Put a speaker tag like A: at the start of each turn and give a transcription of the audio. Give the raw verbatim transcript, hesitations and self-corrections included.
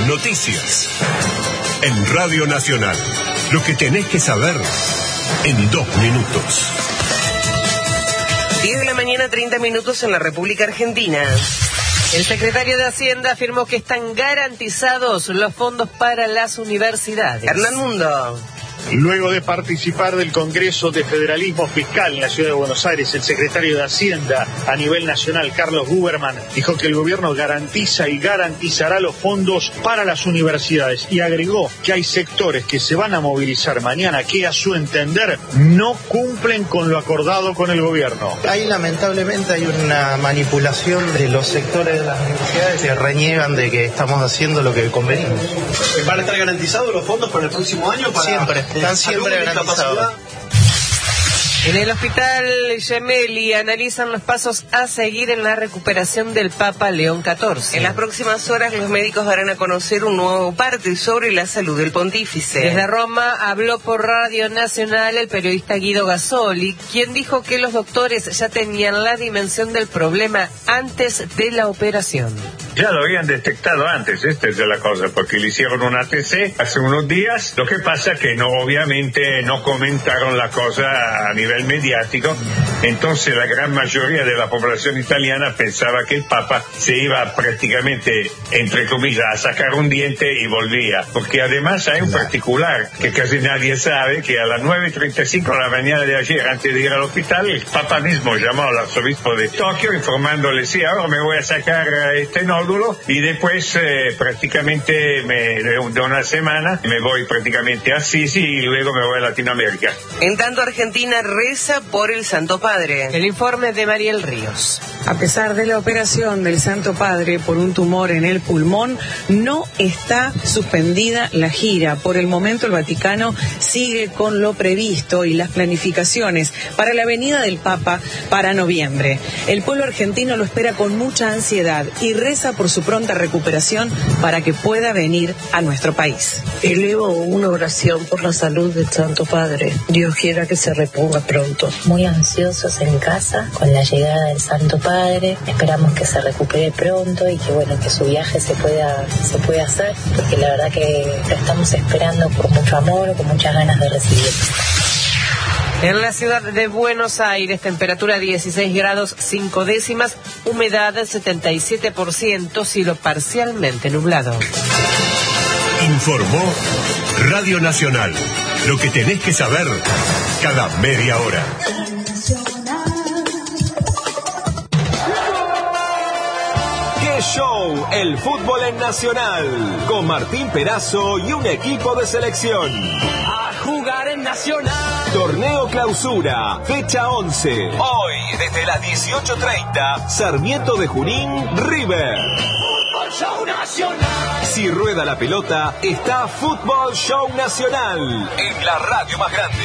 A: noticias. En Radio Nacional, lo que tenés que saber en dos minutos.
B: diez de la mañana, treinta minutos en la República Argentina. El secretario de Hacienda afirmó que están garantizados los fondos para las universidades. Hernán Mundo.
C: Luego de participar del Congreso de Federalismo Fiscal en la Ciudad de Buenos Aires, el secretario de Hacienda a nivel nacional, Carlos Buberman, dijo que el gobierno garantiza y garantizará los fondos para las universidades y agregó que hay sectores que se van a movilizar mañana que, a su entender, no cumplen con lo acordado con el gobierno.
D: Ahí, lamentablemente, hay una manipulación de los sectores de las universidades que reniegan de que estamos haciendo lo que convenimos.
E: ¿Van a estar garantizados los fondos para el próximo año? Para...
D: Siempre. Están siempre garantizados.
B: En el hospital Gemelli analizan los pasos a seguir en la recuperación del Papa León catorce. En las próximas horas los médicos darán a conocer un nuevo parte sobre la salud del pontífice. Desde Roma habló por Radio Nacional el periodista Guido Gasoli, quien dijo que los doctores ya tenían la dimensión del problema antes de la operación.
F: Ya lo habían detectado antes, esta es la cosa, porque le hicieron un A T C hace unos días. Lo que pasa que no, obviamente no comentaron la cosa a nivel mediático, entonces la gran mayoría de la población italiana pensaba que el Papa se iba prácticamente, entre comillas, a sacar un diente y volvía, porque además hay un particular que casi nadie sabe, que a las nueve y treinta y cinco de la mañana de ayer, antes de ir al hospital, el Papa mismo llamó al arzobispo de Tokio informándole, sí, ahora me voy a sacar este nódulo y después eh, prácticamente me, de una semana me voy prácticamente a Assisi y luego me voy a Latinoamérica.
B: En tanto, Argentina reza por el Santo Padre. El informe de Mariel Ríos.
G: A pesar de la operación del Santo Padre por un tumor en el pulmón, no está suspendida la gira. Por el momento el Vaticano sigue con lo previsto y las planificaciones para la venida del Papa para noviembre. El pueblo argentino lo espera con mucha ansiedad y reza por su pronta recuperación para que pueda venir a nuestro país.
H: Elevo una oración por la salud del Santo Padre. Dios quiera que se reponga pronto.
I: Muy ansiosos en casa con la llegada del Santo Padre. Esperamos que se recupere pronto y que bueno, que su viaje se pueda, se pueda hacer, porque la verdad que lo estamos esperando con mucho amor, con muchas ganas de recibirlo.
B: En la ciudad de Buenos Aires, temperatura dieciséis grados cinco décimas, humedad setenta y siete por ciento, cielo parcialmente nublado.
A: Informó Radio Nacional. Lo que tenés que saber cada media hora.
J: ¡Qué show! El fútbol en Nacional. Con Martín Perazo y un equipo de selección.
K: A jugar en Nacional.
J: Torneo Clausura, fecha once. Hoy, desde las dieciocho treinta, Sarmiento de Junín, River.
K: Fútbol Show Nacional.
J: Si rueda la pelota, está Fútbol Show Nacional. En la radio más grande.